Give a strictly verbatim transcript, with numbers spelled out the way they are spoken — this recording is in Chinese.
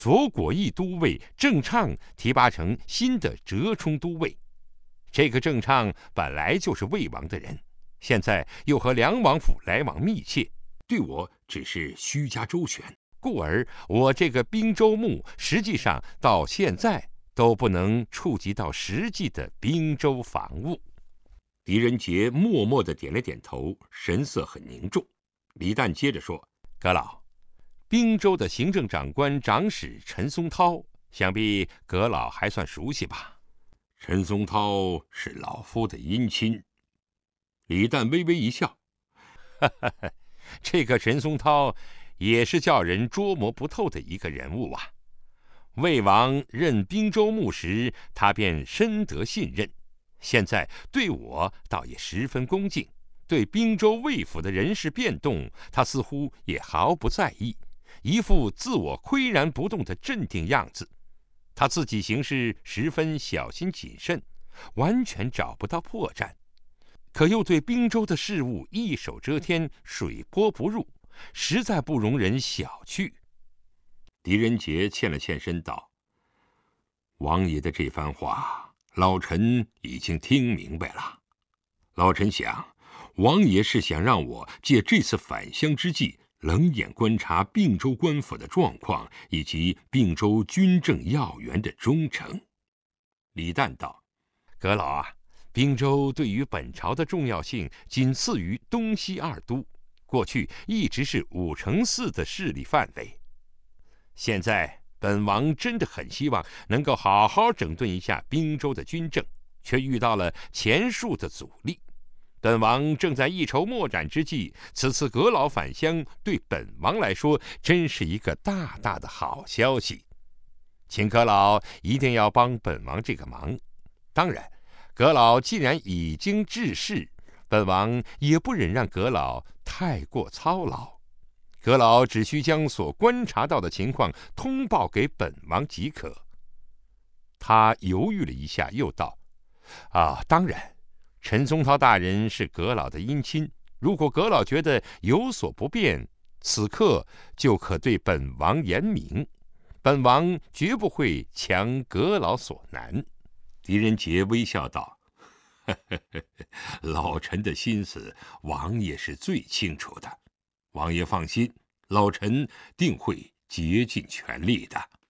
左果毅都尉郑畅提拔成新的折冲都尉。这个郑畅本来就是魏王的人，现在又和梁王府来往密切，对我只是虚加周旋，故而我这个滨州牧实际上到现在都不能触及到实际的滨州防务。狄仁杰默默地点了点头，神色很凝重。李旦接着说：“阁老，滨州的行政长官长史陈松涛，想必阁老还算熟悉吧？”陈松涛是老夫的姻亲。李旦微微一笑：“哈哈哈，这个陈松涛也是叫人捉摸不透的一个人物啊。魏王任滨州牧时，他便深得信任。现在对我倒也十分恭敬，对滨州魏府的人事变动，他似乎也毫不在意，一副自我岿然不动的镇定样子。他自己行事十分小心谨慎，完全找不到破绽，可又对滨州的事务一手遮天，水波不入，实在不容人小觑。”狄仁杰欠了欠身道：“王爷的这番话，老臣已经听明白了。老臣想，王爷是想让我借这次返乡之际，冷眼观察并州官府的状况，以及并州军政要员的忠诚。”李旦道：“阁老啊，并州对于本朝的重要性仅次于东西二都，过去一直是五乘四的势力范围。现在本王真的很希望能够好好整顿一下并州的军政，却遇到了前述的阻力。本王正在一筹莫展之际，此次阁老返乡对本王来说真是一个大大的好消息，请阁老一定要帮本王这个忙。当然，阁老既然已经致仕，本王也不忍让阁老太过操劳。阁老只需将所观察到的情况通报给本王即可。”他犹豫了一下，又道：“啊，当然，陈松涛大人是阁老的姻亲，如果阁老觉得有所不便，此刻就可对本王言明，本王绝不会强阁老所难。”狄仁杰微笑道：“呵呵呵，老臣的心思，王爷是最清楚的。王爷放心，老臣定会竭尽全力的。”